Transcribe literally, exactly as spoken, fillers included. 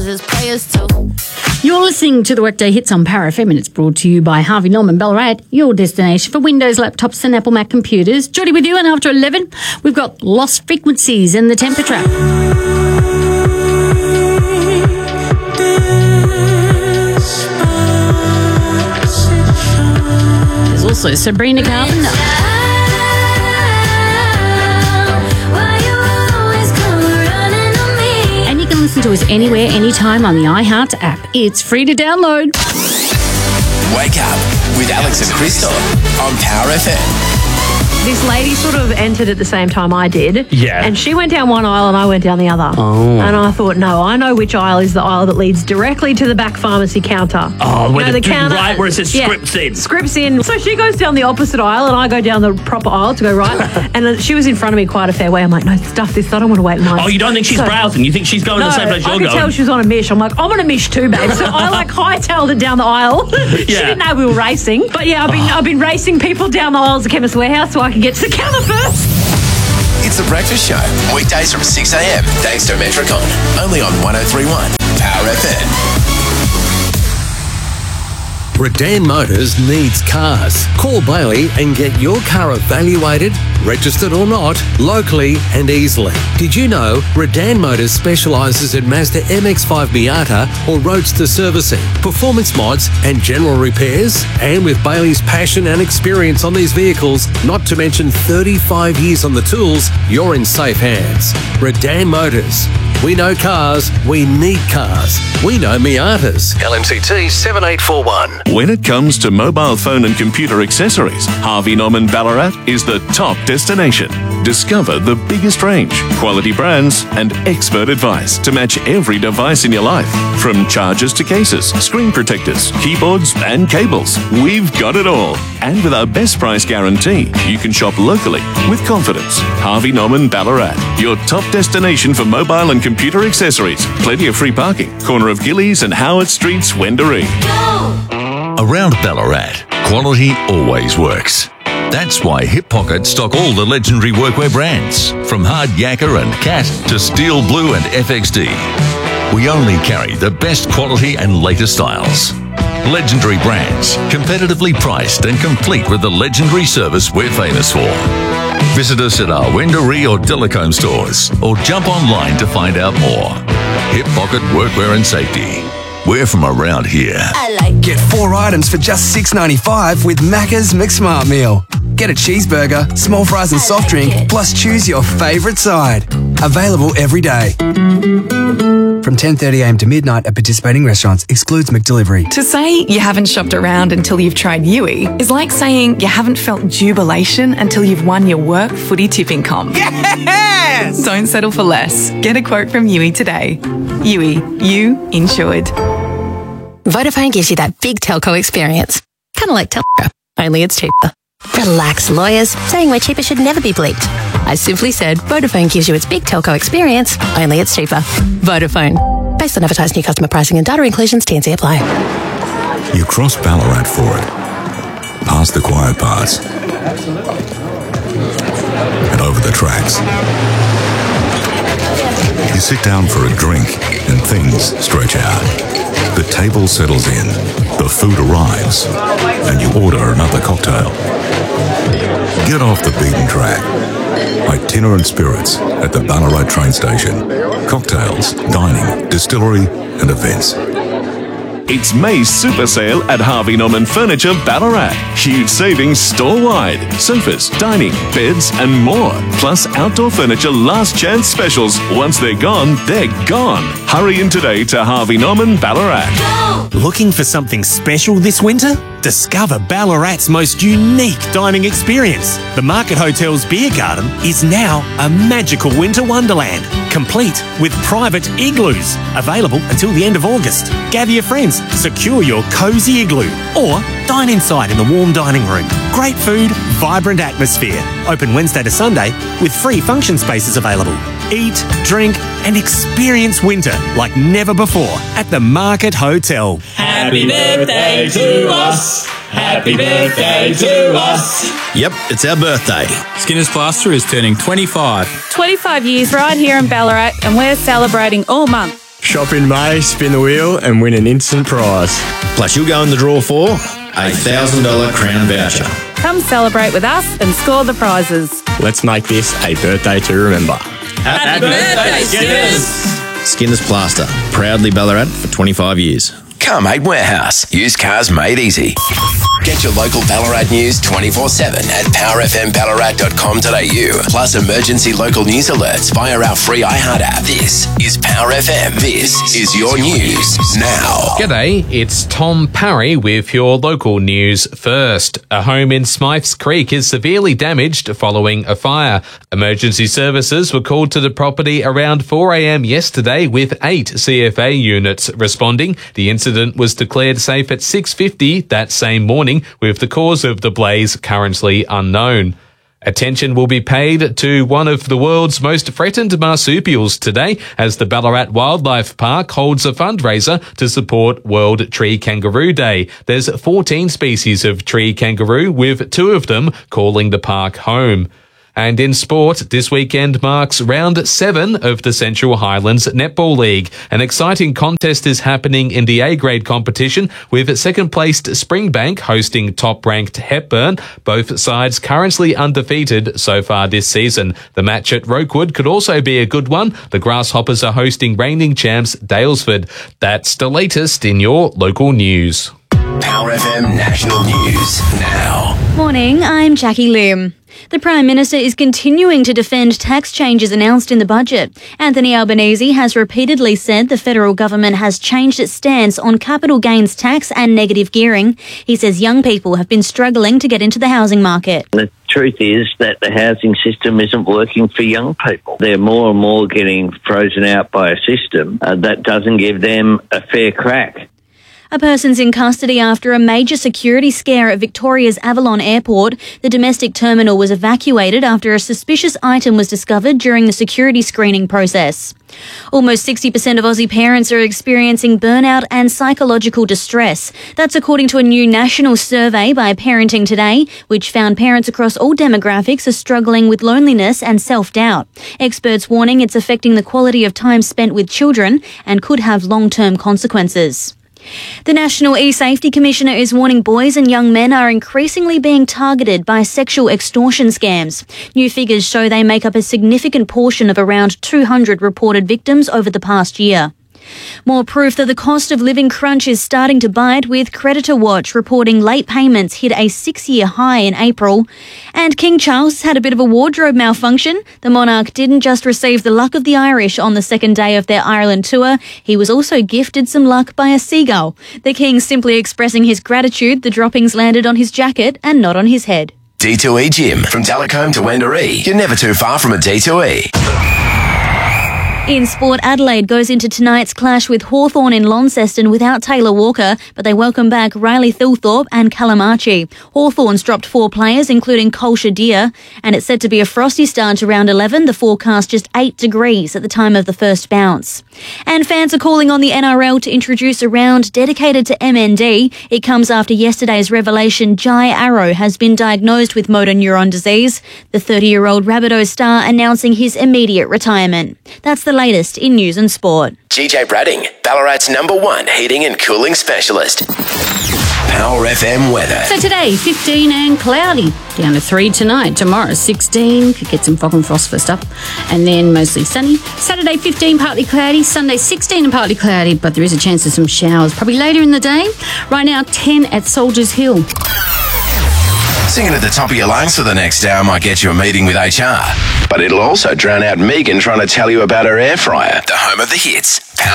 Players too. You're listening to the Workday Hits on Power F M, and it's brought to you by Harvey Norman Ballarat, your destination for Windows laptops and Apple Mac computers. Jody with you, and after eleven, we've got Lost Frequencies and the Temper Trap. There's also Sabrina Carpenter. Listen to us anywhere, anytime on the iHeart app. It's free to download. Wake up with Alex and Crystal on Power F M. This lady sort of entered at the same time I did. Yeah. And she went down one aisle and I went down the other. Oh. And I thought, no, I know which aisle is the aisle that leads directly to the back pharmacy counter. Oh, you where know, the, the counter, right where it says yeah, scripts in. Scripts in. So she goes down the opposite aisle and I go down the proper aisle to go right. And then she was in front of me quite a fair way. I'm like, no, stuff this. I don't want to wait in line. Oh, you don't think she's so, browsing? You think she's going no, to the same place you're I could going? tell she was on a mish. I'm like, I'm on a mish too, babe. So I like hightailed it down the aisle. She Yeah. didn't know we were racing. But yeah, I've been, Oh. I've been racing people down the aisles of Chemist Warehouse so I can get to the counter first. It's The Breakfast Show, weekdays from six a m, thanks to Metricon, only on one oh three point one Power F M. Redan Motors needs cars. Call Bailey and get your car evaluated, registered or not, locally and easily. Did you know Redan Motors specialises in Mazda M X five Miata or Roadster servicing, performance mods and general repairs? And with Bailey's passion and experience on these vehicles, not to mention thirty-five years on the tools, you're in safe hands. Redan Motors. We know cars, we need cars. We know Miatas. L M C T seven eight four one. When it comes to mobile phone and computer accessories, Harvey Norman Ballarat is the top destination. Discover the biggest range, quality brands, and expert advice to match every device in your life. From chargers to cases, screen protectors, keyboards, and cables, we've got it all. And with our best price guarantee, you can shop locally with confidence. Harvey Norman Ballarat, your top destination for mobile and computer accessories. Plenty of free parking. Corner of Gillies and Howard Streets, Wendouree. Around Ballarat, quality always works. That's why Hip Pocket stock all the legendary workwear brands, from Hard Yakka and Cat to Steel Blue and F X D. We only carry the best quality and latest styles. Legendary brands, competitively priced and complete with the legendary service we're famous for. Visit us at our Wendouree or Delacombe stores or jump online to find out more. Hip Pocket Workwear and Safety. We're from around here. I like Get four items for just six ninety-five with Macca's McSmart Meal. Get a cheeseburger, small fries and soft drink, plus choose your favourite side. Available every day. From ten thirty a m to midnight at participating restaurants. Excludes McDelivery. To say you haven't shopped around until you've tried Yui is like saying you haven't felt jubilation until you've won your work footy tipping comp. Yes! Don't settle for less. Get a quote from Yui today. Yui, you insured. Vodafone gives you that big telco experience. Kind of like Telstra, only it's cheaper. Relax, lawyers. Saying we're cheaper should never be bleeped. I simply said Vodafone gives you its big telco experience, only it's cheaper. Vodafone. Based on advertised new customer pricing and data inclusions, T and C apply. You cross Ballarat for it. Past the quiet parts. And over the tracks. You sit down for a drink and things stretch out. The table settles in, the food arrives, and you order another cocktail. Get off the beaten track. Itinerant and Spirits at the Ballarat train station. Cocktails, dining, distillery, and events. It's May's super sale at Harvey Norman Furniture Ballarat. Huge savings store-wide. Sofas, dining, beds and more. Plus outdoor furniture last chance specials. Once they're gone, they're gone. Hurry in today to Harvey Norman Ballarat. Looking for something special this winter? Discover Ballarat's most unique dining experience. The Market Hotel's Beer Garden is now a magical winter wonderland, complete with private igloos, available until the end of August. Gather your friends, secure your cosy igloo, or dine inside in the warm dining room. Great food, vibrant atmosphere. Open Wednesday to Sunday with free function spaces available. Eat, drink, and experience winter like never before at the Market Hotel. Happy birthday to us. Happy birthday to us. Yep, it's our birthday. Skinner's Plaster is turning twenty-five. twenty-five years right here in Ballarat, and we're celebrating all month. Shop in May, spin the wheel and win an instant prize. Plus, you'll go in the draw for a one thousand dollars Crown voucher. Come celebrate with us and score the prizes. Let's make this a birthday to remember. Happy, Happy birthday, Skinners! Skinners Plaster, proudly Ballarat for twenty-five years. Car Mate Warehouse. Used cars made easy. Get your local Ballarat news twenty-four seven at power f m ballarat dot com dot a u. Plus emergency local news alerts via our free iHeart app. This is Power F M. This is your news now. G'day, it's Tom Parry with your local news first. A home in Smythes Creek is severely damaged following a fire. Emergency services were called to the property around four a m yesterday with eight C F A units responding. The incident was declared safe at six fifty that same morning, with the cause of the blaze currently unknown. Attention will be paid to one of the world's most threatened marsupials today as the Ballarat Wildlife Park holds a fundraiser to support World Tree Kangaroo Day. There's fourteen species of tree kangaroo, with two of them calling the park home. And in sport, this weekend marks round seven of the Central Highlands Netball League. An exciting contest is happening in the A-grade competition, with second-placed Springbank hosting top-ranked Hepburn. Both sides currently undefeated so far this season. The match at Rokewood could also be a good one. The Grasshoppers are hosting reigning champs Daylesford. That's the latest in your local news. Power F M National News now. Morning, I'm Jackie Lim. The Prime Minister is continuing to defend tax changes announced in the budget. Anthony Albanese has repeatedly said the federal government has changed its stance on capital gains tax and negative gearing. He says young people have been struggling to get into the housing market. The truth is that the housing system isn't working for young people. They're more and more getting frozen out by a system uh, that doesn't give them a fair crack. A person's in custody after a major security scare at Victoria's Avalon Airport. The domestic terminal was evacuated after a suspicious item was discovered during the security screening process. Almost sixty percent of Aussie parents are experiencing burnout and psychological distress. That's according to a new national survey by Parenting Today, which found parents across all demographics are struggling with loneliness and self-doubt. Experts warning it's affecting the quality of time spent with children and could have long-term consequences. The National E-Safety Commissioner is warning boys and young men are increasingly being targeted by sexual extortion scams. New figures show they make up a significant portion of around two hundred reported victims over the past year. More proof that the cost of living crunch is starting to bite, with Creditor Watch reporting late payments hit a six-year high in April. And King Charles had a bit of a wardrobe malfunction. The monarch didn't just receive the luck of the Irish on the second day of their Ireland tour, he was also gifted some luck by a seagull. The king simply expressing his gratitude the droppings landed on his jacket and not on his head. D two E Gym. From Talcombe to Wendouree. You're never too far from a D two E. In sport, Adelaide goes into tonight's clash with Hawthorn in Launceston without Taylor Walker, but they welcome back Riley Thilthorpe and Callum Archie. Hawthorn's dropped four players, including Cole Shadir, and it's said to be a frosty start to round eleven, the forecast just eight degrees at the time of the first bounce. And fans are calling on the N R L to introduce a round dedicated to M N D. It comes after yesterday's revelation Jai Arrow has been diagnosed with motor neuron disease. The thirty-year-old Rabbitohs star announcing his immediate retirement. That's the latest in news and sport. G J Bradding, Ballarat's number one heating and cooling specialist. Power F M weather. So today, fifteen and cloudy. Down to three tonight. Tomorrow, sixteen. Could get some fog and frost first up. And then mostly sunny. Saturday, fifteen, partly cloudy. Sunday, sixteen and partly cloudy. But there is a chance of some showers probably later in the day. Right now, ten at Soldiers Hill. Singing at the top of your lungs for the next hour might get you a meeting with H R. But it'll also drown out Megan trying to tell you about her air fryer, the home of the hits.